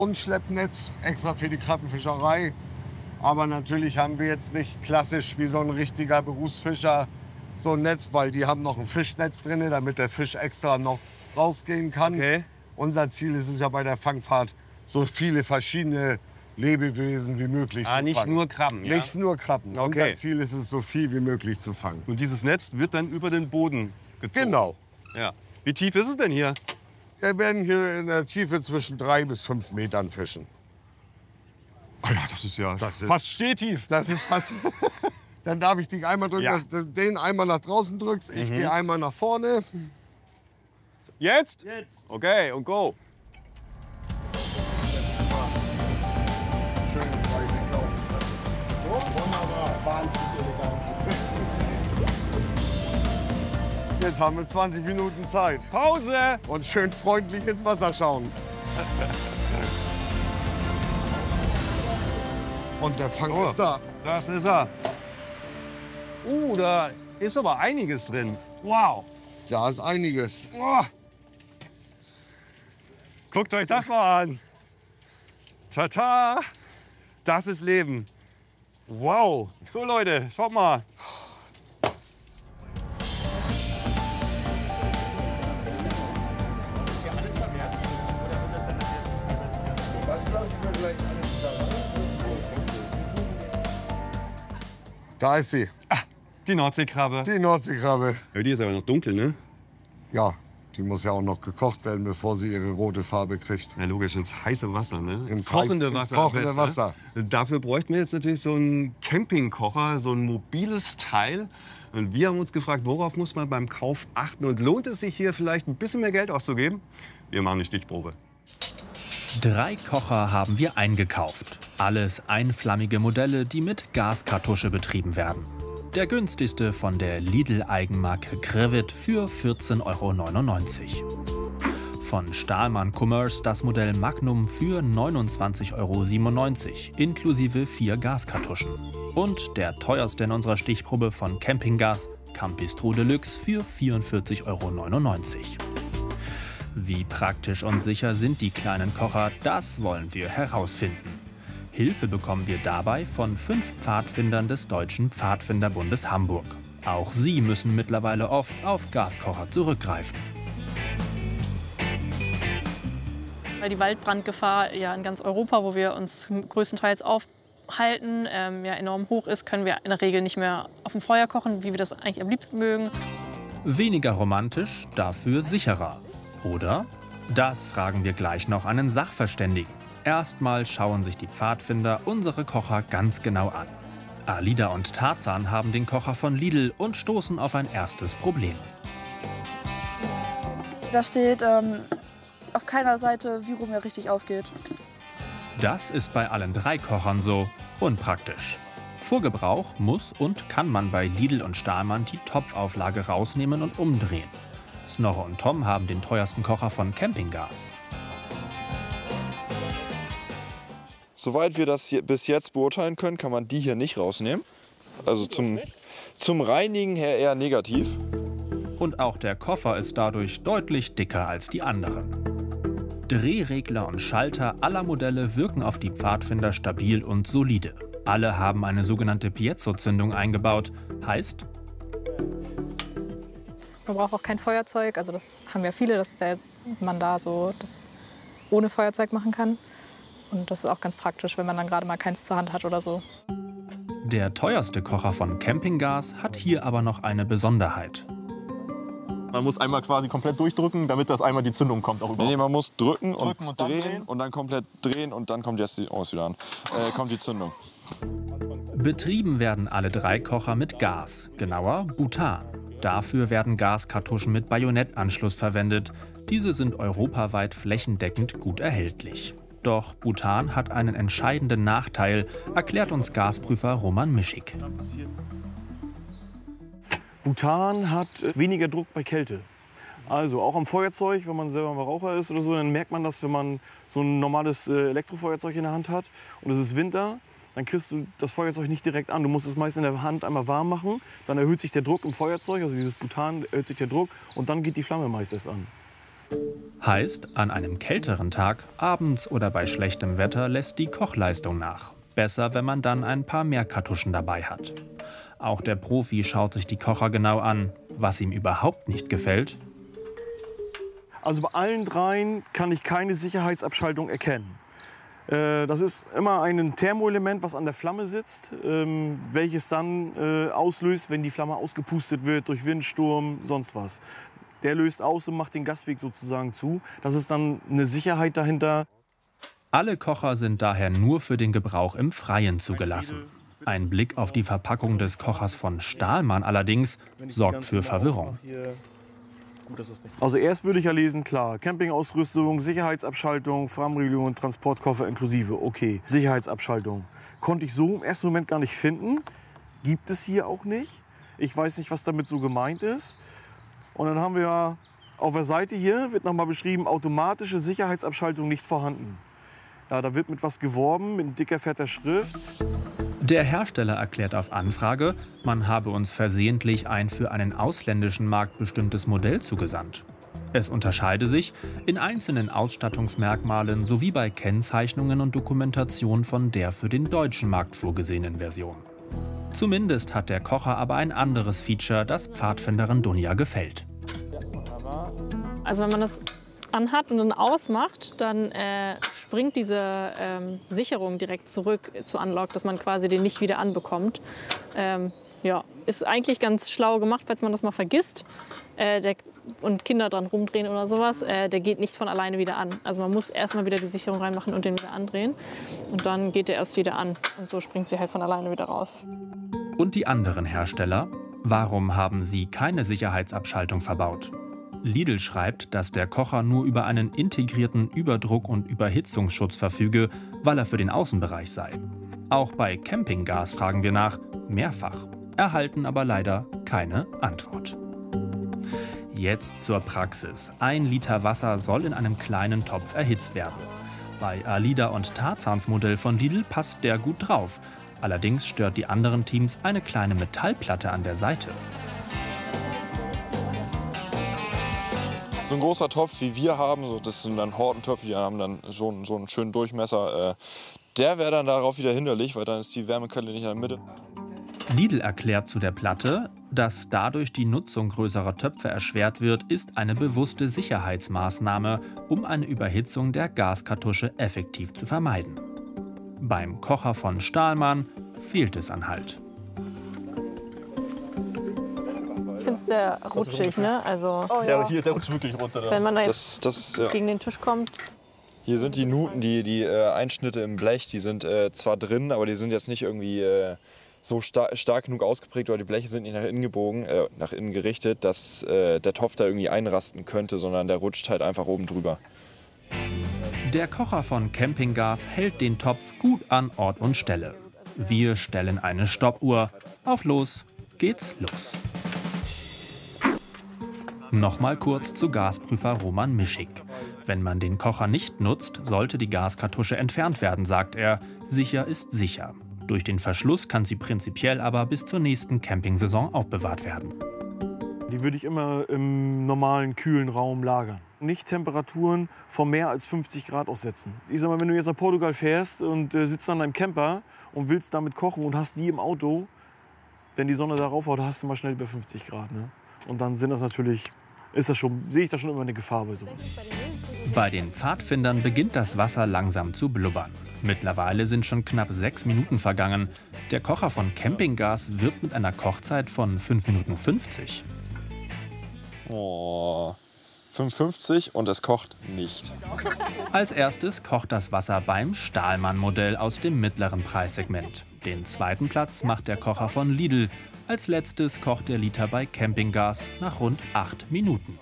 Und Schleppnetz, extra für die Krabbenfischerei. Aber natürlich haben wir jetzt nicht klassisch wie so ein richtiger Berufsfischer so ein Netz, weil die haben noch ein Fischnetz drin, damit der Fisch extra noch rausgehen kann. Okay. Unser Ziel ist es ja bei der Fangfahrt, so viele verschiedene Lebewesen wie möglich zu fangen. Nicht nur Krabben, ja? Nicht nur Krabben. Okay. Unser Ziel ist es, so viel wie möglich zu fangen. Und dieses Netz wird dann über den Boden gezogen? Genau. Ja. Wie tief ist es denn hier? Wir werden hier in der Tiefe zwischen 3 bis 5 Metern fischen. Ah ja, das ist ja fast stehtief. Das ist fast. Dann darf ich dich einmal drücken, Ja. dass du den einmal nach draußen drückst. Ich gehe einmal nach vorne. Jetzt? Jetzt. Okay, und go. Schönes Zeichen. So, wunderbar. Wahnsinnig elegant. Jetzt haben wir 20 Minuten Zeit. Pause! Und schön freundlich ins Wasser schauen. Und der Fang ist da. Das ist er. Da ist aber einiges drin. Wow. Da ist einiges. Oh. Guckt euch das mal an. Tata! Das ist Leben. Wow. So, Leute, schaut mal. Da ist sie, Die Nordseekrabbe. die Nordseekrabbe. Ja, die ist aber noch dunkel, ne? Ja, die muss ja auch noch gekocht werden, bevor sie ihre rote Farbe kriegt. Ja, logisch, ins heiße Wasser, ne? Ins kochende ins Wasser. kochende am besten, Wasser. Ne? Dafür bräuchten wir jetzt natürlich so einen Campingkocher, so ein mobiles Teil. Und wir haben uns gefragt, worauf muss man beim Kauf achten? Und lohnt es sich hier vielleicht ein bisschen mehr Geld auszugeben? Wir machen die Stichprobe. 3 Kocher haben wir eingekauft. Alles einflammige Modelle, die mit Gaskartusche betrieben werden. Der günstigste von der Lidl-Eigenmarke Krevit für 14,99 €. Von Stahlmann Commerce das Modell Magnum für 29,97 € inklusive 4 Gaskartuschen. Und der teuerste in unserer Stichprobe von Campinggas, Campistro Deluxe für 44,99 €. Wie praktisch und sicher sind die kleinen Kocher, das wollen wir herausfinden. Hilfe bekommen wir dabei von 5 Pfadfindern des Deutschen Pfadfinderbundes Hamburg. Auch sie müssen mittlerweile oft auf Gaskocher zurückgreifen. Weil die Waldbrandgefahr ja in ganz Europa, wo wir uns größtenteils aufhalten, ja enorm hoch ist, können wir in der Regel nicht mehr auf dem Feuer kochen, wie wir das eigentlich am liebsten mögen. Weniger romantisch, dafür sicherer. Oder? Das fragen wir gleich noch einen Sachverständigen. Erstmal schauen sich die Pfadfinder unsere Kocher ganz genau an. Alida und Tarzan haben den Kocher von Lidl und stoßen auf ein erstes Problem. Da steht auf keiner Seite, wie rum er richtig aufgeht. Das ist bei allen 3 Kochern so unpraktisch. Vor Gebrauch muss und kann man bei Lidl und Stahlmann die Topfauflage rausnehmen und umdrehen. Snorre und Tom haben den teuersten Kocher von Campinggas. Soweit wir das hier bis jetzt beurteilen können, kann man die hier nicht rausnehmen. Also zum Reinigen her eher negativ. Und auch der Koffer ist dadurch deutlich dicker als die anderen. Drehregler und Schalter aller Modelle wirken auf die Pfadfinder stabil und solide. Alle haben eine sogenannte Piezo-Zündung eingebaut. Heißt, man braucht auch kein Feuerzeug. Also das haben ja viele, dass man da so das ohne Feuerzeug machen kann. Und das ist auch ganz praktisch, wenn man dann gerade mal keins zur Hand hat oder so. der teuerste Kocher von Campinggas hat hier aber noch eine Besonderheit. Man muss einmal quasi komplett durchdrücken, damit das einmal die Zündung kommt. Auch Nee, man muss drücken und dann drehen und dann komplett drehen und dann kommt jetzt die, oh, ist wieder an, kommt die Zündung. Betrieben werden alle 3 Kocher mit Gas, genauer Butan. Dafür werden Gaskartuschen mit Bajonettanschluss verwendet. Diese sind europaweit flächendeckend gut erhältlich. Doch Butan hat einen entscheidenden Nachteil, erklärt uns Gasprüfer Roman Mischik. Butan hat weniger Druck bei Kälte. Also auch am Feuerzeug, wenn man selber mal Raucher ist oder so, dann merkt man das, wenn man so ein normales Elektrofeuerzeug in der Hand hat und es ist Winter, dann kriegst du das Feuerzeug nicht direkt an. Du musst es meist in der Hand einmal warm machen, dann erhöht sich der Druck im Feuerzeug, also dieses Butan erhöht sich der Druck und dann geht die Flamme meist erst an. Heißt, an einem kälteren Tag, abends oder bei schlechtem Wetter lässt die Kochleistung nach. Besser, wenn man dann ein paar mehr Kartuschen dabei hat. Auch der Profi schaut sich die Kocher genau an. Was ihm überhaupt nicht gefällt: Also bei allen dreien kann ich keine Sicherheitsabschaltung erkennen. Das ist immer ein Thermoelement, was an der Flamme sitzt, welches dann auslöst, wenn die Flamme ausgepustet wird durch Windsturm, sonst was. Der löst aus und macht den Gasweg sozusagen zu. Das ist dann eine Sicherheit dahinter. Alle Kocher sind daher nur für den Gebrauch im Freien zugelassen. Ein Blick auf die Verpackung des Kochers von Stahlmann allerdings sorgt für Verwirrung. Also erst würde ich ja lesen, klar, Campingausrüstung, Sicherheitsabschaltung, Rahmenregelung und Transportkoffer inklusive. Okay, Sicherheitsabschaltung. Konnte ich so im ersten Moment gar nicht finden. Gibt es hier auch nicht. Ich weiß nicht, was damit so gemeint ist. Und dann haben wir ja auf der Seite hier, wird nochmal beschrieben, automatische Sicherheitsabschaltung nicht vorhanden. Ja, da wird mit was geworben, mit dicker, fetter Schrift. Der Hersteller erklärt auf Anfrage, man habe uns versehentlich ein für einen ausländischen Markt bestimmtes Modell zugesandt. Es unterscheide sich in einzelnen Ausstattungsmerkmalen sowie bei Kennzeichnungen und Dokumentation von der für den deutschen Markt vorgesehenen Version. Zumindest hat der Kocher aber ein anderes Feature, das Pfadfinderin Dunja gefällt. Also wenn man das anhat und dann ausmacht, dann springt diese Sicherung direkt zurück zu Unlock, dass man quasi den nicht wieder anbekommt. Ja, ist eigentlich ganz schlau gemacht, falls man das mal vergisst und Kinder dran rumdrehen oder sowas. Der geht nicht von alleine wieder an. Also man muss erstmal wieder die Sicherung reinmachen und den wieder andrehen. Und dann geht der erst wieder an. Und so springt sie halt von alleine wieder raus. Und die anderen Hersteller? Warum haben sie keine Sicherheitsabschaltung verbaut? Lidl schreibt, dass der Kocher nur über einen integrierten Überdruck- und Überhitzungsschutz verfüge, weil er für den Außenbereich sei. Auch bei Campinggas fragen wir nach, mehrfach, erhalten aber leider keine Antwort. Jetzt zur Praxis. 1 Liter Wasser soll in einem kleinen Topf erhitzt werden. Bei Alida und Tarzans Modell von Lidl passt der gut drauf. Allerdings stört die anderen Teams eine kleine Metallplatte an der Seite. So ein großer Topf, wie wir haben, so, das sind dann Hortentöpfe, die haben dann so einen schönen Durchmesser. Der wäre dann darauf wieder hinderlich, weil dann ist die Wärmequelle nicht in der Mitte. Lidl erklärt zu der Platte, dass dadurch die Nutzung größerer Töpfe erschwert wird, ist eine bewusste Sicherheitsmaßnahme, um eine Überhitzung der Gaskartusche effektiv zu vermeiden. Beim Kocher von Stahlmann fehlt es an Halt. Ich finde es sehr rutschig, ne? Also, Ja, hier, der rutscht wirklich runter. wenn man da jetzt gegen den Tisch kommt. Hier sind die Nuten, die Einschnitte im Blech, die sind zwar drin, aber die sind jetzt nicht irgendwie so stark genug ausgeprägt, oder die Bleche sind nicht nach innen gebogen, nach innen gerichtet, dass der Topf da irgendwie einrasten könnte, sondern der rutscht halt einfach oben drüber. Der Kocher von Campinggas hält den Topf gut an Ort und Stelle. Wir stellen eine Stoppuhr. Auf los geht's los. Nochmal kurz zu Gasprüfer Roman Mischik. Wenn man den Kocher nicht nutzt, sollte die Gaskartusche entfernt werden, sagt er. Sicher ist sicher. Durch den Verschluss kann sie prinzipiell aber bis zur nächsten Campingsaison aufbewahrt werden. Die würde ich immer im normalen, kühlen Raum lagern. Nicht Temperaturen von mehr als 50 Grad aussetzen. Ich sag mal, wenn du jetzt nach Portugal fährst und sitzt an deinem Camper und willst damit kochen und hast die im Auto, wenn die Sonne darauf haut, hast du mal schnell über 50 Grad. Ne? Und dann sind das natürlich, sehe ich da schon immer eine Gefahr bei sowas. Bei den Pfadfindern beginnt das Wasser langsam zu blubbern. Mittlerweile sind schon knapp 6 Minuten vergangen. Der Kocher von Campinggas wirbt mit einer Kochzeit von 5 Minuten 50. Oh, 5,50 und es kocht nicht. Als erstes kocht das Wasser beim Stahlmann-Modell aus dem mittleren Preissegment. Den zweiten Platz macht der Kocher von Lidl. Als letztes kocht der Liter bei Campinggas nach rund 8 Minuten.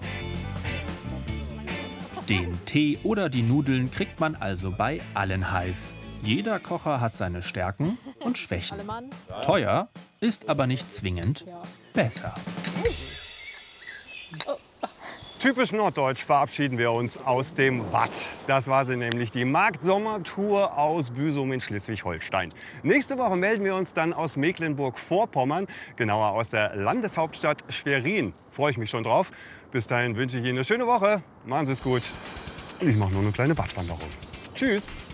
Den Tee oder die Nudeln kriegt man also bei allen heiß. Jeder Kocher hat seine Stärken und Schwächen. Teuer ist aber nicht zwingend besser. Typisch norddeutsch verabschieden wir uns aus dem Bad. Das war sie nämlich, die Markt-Sommer-Tour aus Büsum in Schleswig-Holstein. Nächste Woche melden wir uns dann aus Mecklenburg-Vorpommern, genauer aus der Landeshauptstadt Schwerin. Freue ich mich schon drauf. Bis dahin wünsche ich Ihnen eine schöne Woche. Machen Sie es gut. Und ich mache nur eine kleine Badwanderung. Tschüss.